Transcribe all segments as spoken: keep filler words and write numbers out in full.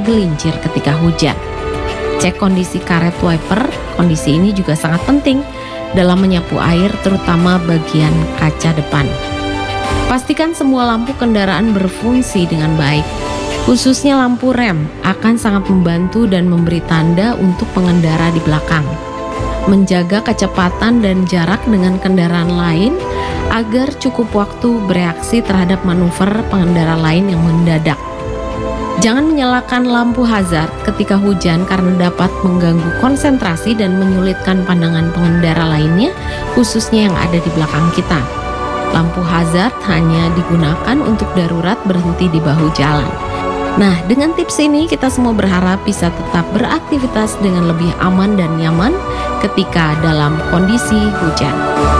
tergelincir ketika hujan. Cek kondisi karet wiper, kondisi ini juga sangat penting dalam menyapu air terutama bagian kaca depan. Pastikan semua lampu kendaraan berfungsi dengan baik. Khususnya lampu rem akan sangat membantu dan memberi tanda untuk pengendara di belakang. Menjaga kecepatan dan jarak dengan kendaraan lain agar cukup waktu bereaksi terhadap manuver pengendara lain yang mendadak. Jangan menyalakan lampu hazard ketika hujan karena dapat mengganggu konsentrasi dan menyulitkan pandangan pengendara lainnya, khususnya yang ada di belakang kita. Lampu hazard hanya digunakan untuk darurat berhenti di bahu jalan. Nah, dengan tips ini kita semua berharap bisa tetap beraktivitas dengan lebih aman dan nyaman ketika dalam kondisi hujan.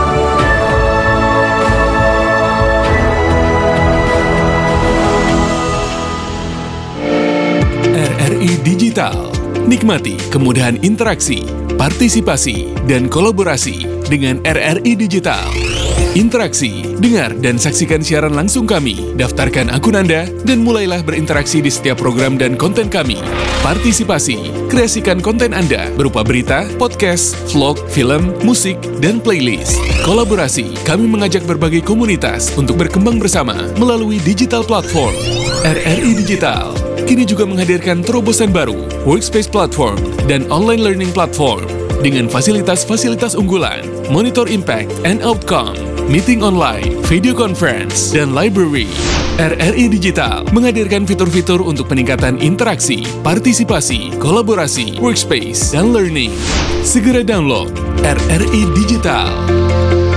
R R I Digital. Nikmati kemudahan interaksi, partisipasi, dan kolaborasi dengan R R I Digital. Interaksi, dengar dan saksikan siaran langsung kami, daftarkan akun Anda, dan mulailah berinteraksi di setiap program dan konten kami. Partisipasi, kreasikan konten Anda berupa berita, podcast, vlog, film, musik, dan playlist. Kolaborasi, kami mengajak berbagai komunitas untuk berkembang bersama melalui digital platform. R R I Digital kini juga menghadirkan terobosan baru, workspace platform, dan online learning platform dengan fasilitas-fasilitas unggulan, monitor impact and outcome, meeting online, video conference, dan library. R R I Digital menghadirkan fitur-fitur untuk peningkatan interaksi, partisipasi, kolaborasi, workspace, dan learning. Segera download R R I Digital.